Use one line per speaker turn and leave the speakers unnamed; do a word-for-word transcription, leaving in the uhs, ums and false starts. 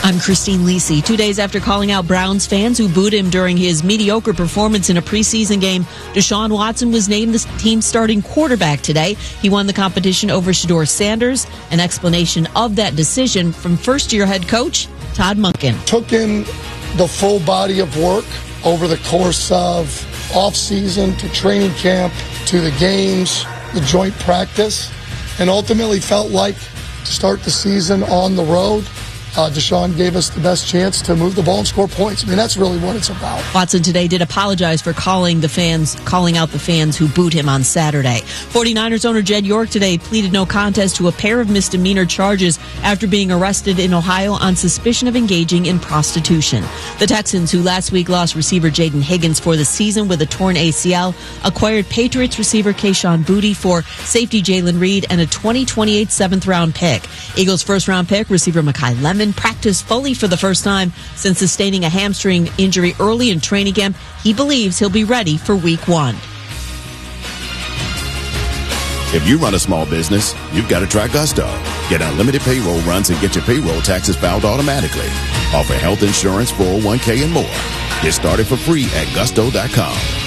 I'm Christine Lisi. Two days after calling out Browns fans who booed him during his mediocre performance in a preseason game, Deshaun Watson was named the team's starting quarterback today. He won the competition over Shedeur Sanders. An explanation of that decision from first-year head coach Todd Monken.
Took in the full body of work over the course of off-season to training camp to the games, the joint practice, and ultimately felt like to start the season on the road, Uh, Deshaun gave us the best chance to move the ball and score points. I mean, that's really what it's about.
Watson today did apologize for calling the fans, calling out the fans who booed him on Saturday. forty-niners owner Jed York today pleaded no contest to a pair of misdemeanor charges after being arrested in Ohio on suspicion of engaging in prostitution. The Texans, who last week lost receiver Jaden Higgins for the season with a torn A C L, acquired Patriots receiver Kayshon Boutte for safety Jalen Reed and a twenty twenty-eight seventh-round pick. Eagles' first-round pick, receiver Mekhi Lemon, practiced fully for the first time since sustaining a hamstring injury early in training camp. He believes he'll be ready for week one.
If you run a small business, you've got to try Gusto. Get unlimited payroll runs and get your payroll taxes filed automatically. Offer health insurance, four oh one k, and more. Get started for free at gusto dot com.